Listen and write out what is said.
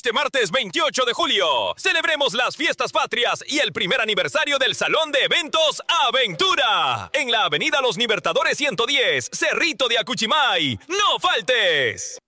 Este martes 28 de julio, celebremos las fiestas patrias y el primer aniversario del Salón de Eventos Aventura. En la avenida Los Libertadores 110, Cerrito de Acuchimay. ¡No faltes!